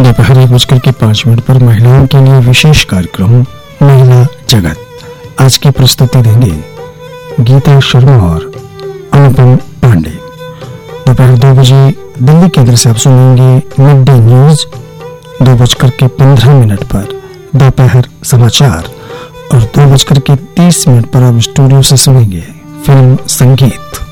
दोपहर 1:05 पर महिलाओं के लिए विशेष कार्यक्रम महिला जगत। आज की प्रस्तुति देंगे गीता शर्मा और अनुपम पांडे। दोपहर 2 बजे दिल्ली केंद्र से आप सुनेंगे मिड डे न्यूज। 2:15 पर दोपहर समाचार और 2:30 पर आप स्टूडियो से सुनेंगे फिल्म संगीत।